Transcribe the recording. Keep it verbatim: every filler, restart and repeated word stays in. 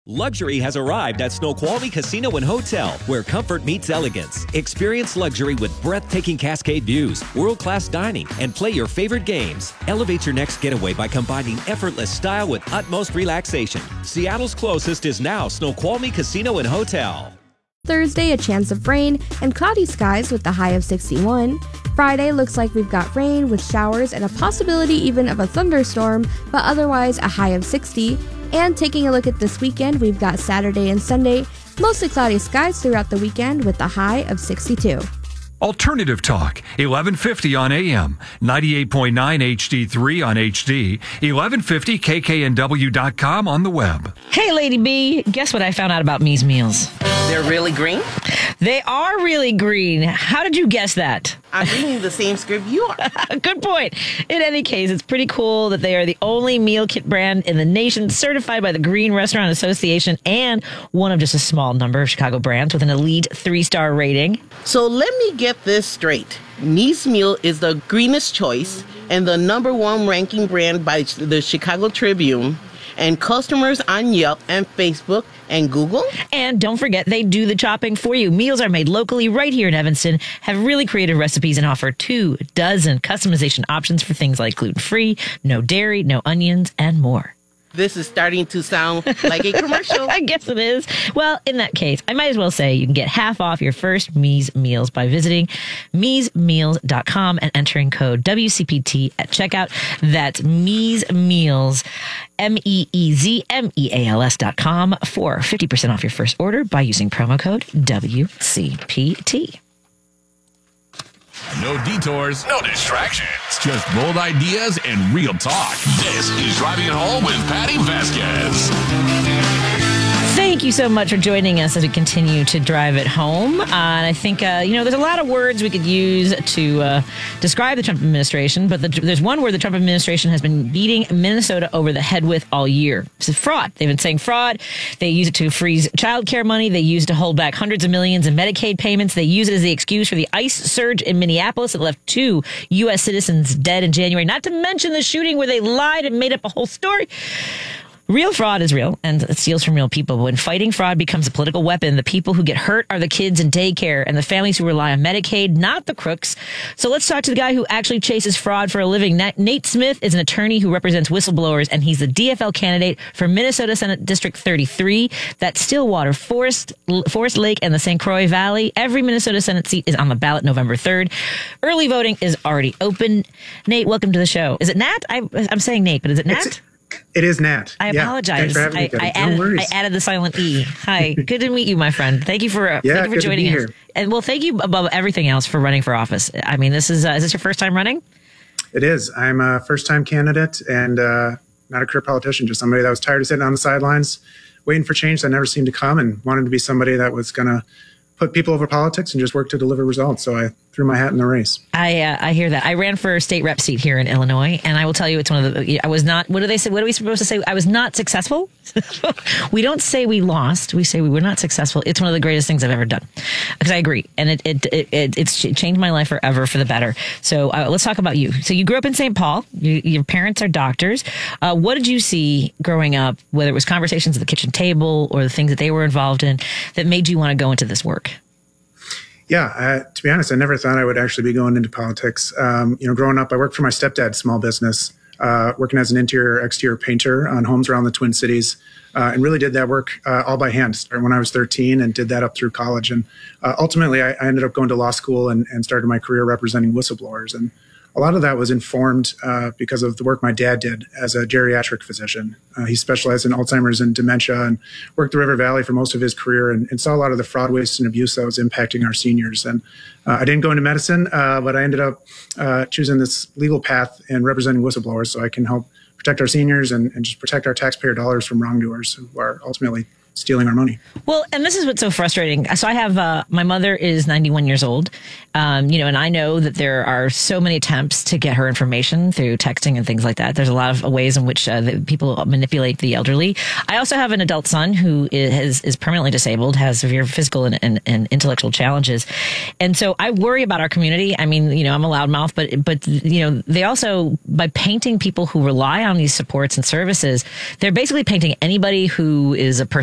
Luxury has arrived at Snoqualmie Casino and Hotel, where comfort meets elegance. Experience luxury with breathtaking cascade views, world-class dining, and play your favorite games. Elevate your next getaway by combining effortless style with utmost relaxation. Seattle's closest is now Snoqualmie Casino and Hotel. Thursday, a chance of rain and cloudy skies with a high of sixty-one. Friday looks like we've got rain with showers and a possibility even of a thunderstorm, but otherwise a high of sixty. And taking a look at this weekend, we've got Saturday and Sunday, mostly cloudy skies throughout the weekend with a high of sixty-two. Alternative Talk, eleven fifty on A M, ninety-eight point nine H D three on H D, eleven fifty K K N W dot com on the web. Hey, Lady B, guess what I found out about Me's Meals? They're really green? They are really green. How did you guess that? I'm reading the same script you are. Good point. In any case, it's pretty cool that they are the only meal kit brand in the nation certified by the Green Restaurant Association and one of just a small number of Chicago brands with an elite three-star rating. So let me get this straight. Me's Meal is the greenest choice and the number one ranking brand by the Chicago Tribune and customers on Yelp and Facebook and Google. And don't forget, they do the chopping for you. Meals are made locally right here in Evanston, have really creative recipes, and offer two dozen customization options for things like gluten-free, no dairy, no onions, and more. This is starting to sound like a commercial. I guess it is. Well, in that case, I might as well say you can get half off your first Me's Meals by visiting me's meals dot com and entering code W C P T at checkout. That's Me's Meals, M E E Z M E A L S dot com for fifty percent off your first order by using promo code W C P T. No detours, no distractions, just bold ideas and real talk. This is Driving It Home with Patty Vasquez. Thank you so much for joining us as we continue to drive it home. Uh, and I think, uh, you know, there's a lot of words we could use to uh, describe the Trump administration, but the, there's one word the Trump administration has been beating Minnesota over the head with all year. It's fraud. They've been saying fraud. They use it to freeze child care money. They use it to hold back hundreds of millions in Medicaid payments. They use it as the excuse for the ICE surge in Minneapolis that left two U S citizens dead in January, not to mention the shooting where they lied and made up a whole story. Real fraud is real, and it steals from real people. When fighting fraud becomes a political weapon, the people who get hurt are the kids in daycare and the families who rely on Medicaid, not the crooks. So let's talk to the guy who actually chases fraud for a living. Nate Smith is an attorney who represents whistleblowers, and he's the D F L candidate for Minnesota Senate District thirty-three. That's Stillwater, Forest, Forest Lake, and the Saint Croix Valley. Every Minnesota Senate seat is on the ballot November third. Early voting is already open. Nate, welcome to the show. Is it Nat? I, I'm saying Nate, but is it Nat? It's- It is Nat. I apologize. Yeah, I, I, added, no I added the silent E. Hi. Good to meet you, my friend. Thank you for, uh, yeah, thank you for joining us. Here. And well, thank you above everything else for running for office. I mean, this is, uh, is this your first time running? It is. I'm a first time candidate and uh, not a career politician, just somebody that was tired of sitting on the sidelines, waiting for change that never seemed to come, and wanted to be somebody that was going to put people over politics and just work to deliver results. So I threw my hat in the race. I uh, I hear that. I ran for a state rep seat here in Illinois, and I will tell you, it's one of the. I was not. What do they say? What are we supposed to say? I was not successful. We don't say we lost. We say we were not successful. It's one of the greatest things I've ever done, because I agree, and it it, it, it it's changed my life forever for the better. So uh, let's talk about you. So you grew up in Saint Paul. You, your parents are doctors. Uh, what did you see growing up? Whether it was conversations at the kitchen table or the things that they were involved in that made you want to go into this work? Yeah, uh, to be honest, I never thought I would actually be going into politics. Um, you know, growing up, I worked for my stepdad's small business, uh, working as an interior, exterior painter on homes around the Twin Cities, uh, and really did that work uh, all by hand. Started when I was thirteen and did that up through college. And uh, ultimately, I, I ended up going to law school and, and started my career representing whistleblowers. And a lot of that was informed uh, because of the work my dad did as a geriatric physician. Uh, he specialized in Alzheimer's and dementia and worked the River Valley for most of his career, and, and saw a lot of the fraud, waste, and abuse that was impacting our seniors. And uh, I didn't go into medicine, uh, but I ended up uh, choosing this legal path and representing whistleblowers so I can help protect our seniors and, and just protect our taxpayer dollars from wrongdoers who are ultimately stealing our money. Well, and this is what's so frustrating. So I have, uh, my mother is ninety-one years old, um, you know, and I know that there are so many attempts to get her information through texting and things like that. There's a lot of ways in which uh, the people manipulate the elderly. I also have an adult son who is, is permanently disabled, has severe physical and, and, and intellectual challenges. And so I worry about our community. I mean, you know, I'm a loudmouth, but, but, you know, they also, by painting people who rely on these supports and services, they're basically painting anybody who is a person